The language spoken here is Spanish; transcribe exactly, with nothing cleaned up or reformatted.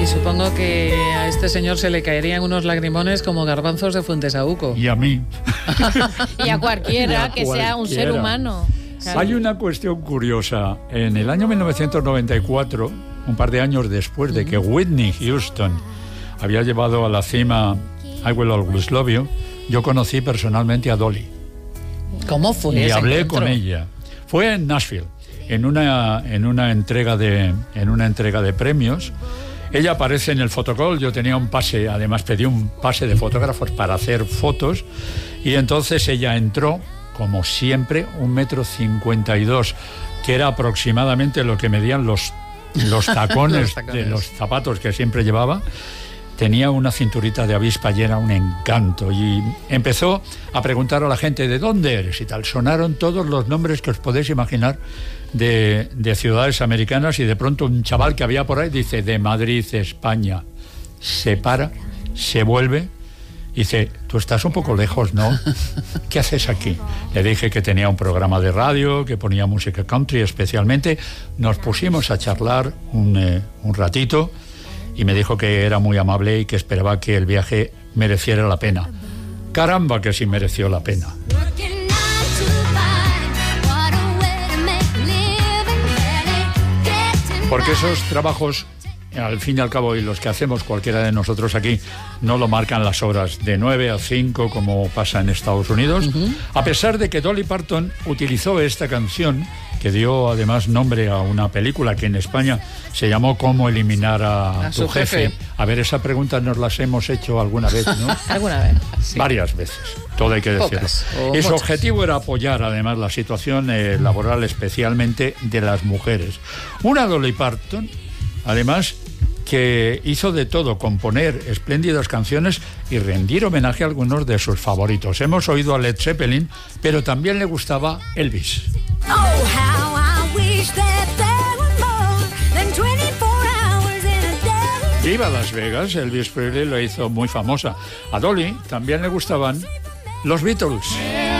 Y supongo que a este señor se le caerían unos lagrimones como garbanzos de Fuentesaúco. Y a mí. Y a cualquiera Y a que sea un ser cualquiera. humano. Claro. Hay una cuestión curiosa. En el año mil novecientos noventa y cuatro, un par de años después de que Whitney Houston había llevado a la cima I Will Always Love You, yo conocí personalmente a Dolly. ¿Cómo fue Y ese hablé encuentro? con ella. Fue en Nashville, en una, en una entrega de, en una entrega de premios. Ella aparece en el fotocall, yo tenía un pase, además pedí un pase de fotógrafos para hacer fotos, y entonces ella entró, como siempre, un metro cincuenta y dos, que era aproximadamente lo que medían los, los, tacones Los tacones. de los zapatos que siempre llevaba. Tenía una cinturita de avispa y era un encanto. Y empezó a preguntar a la gente, ¿de dónde eres? Y tal. Sonaron todos los nombres que os podéis imaginar de, de ciudades americanas, y de pronto un chaval que había por ahí dice, de Madrid, España. Se para, se vuelve, y dice, tú estás un poco lejos, ¿no? ¿Qué haces aquí? Le dije que tenía un programa de radio, que ponía música country especialmente. Nos pusimos a charlar un, eh, un ratito, y me dijo que era muy amable y que esperaba que el viaje mereciera la pena. Caramba, que sí mereció la pena. Porque esos trabajos, al fin y al cabo, y los que hacemos cualquiera de nosotros aquí, no lo marcan las horas de nueve a cinco como pasa en Estados Unidos, uh-huh. A pesar de que Dolly Parton utilizó esta canción, que dio además nombre a una película que en España se llamó Cómo eliminar a, a tu jefe. jefe. A ver, esa pregunta nos las hemos hecho alguna vez, ¿no? ¿Alguna vez? Sí. Varias veces, todo hay que decirlo. Pocas, y su muchas. objetivo era apoyar además la situación eh, laboral, especialmente de las mujeres. Una Dolly Parton, además, que hizo de todo, componer espléndidas canciones y rendir homenaje a algunos de sus favoritos. Hemos oído a Led Zeppelin, pero también le gustaba Elvis. Oh, how I wish that there were more than twenty-four hours in a day. Viva Las Vegas, Elvis Presley lo hizo muy famosa. A Dolly también le gustaban los Beatles.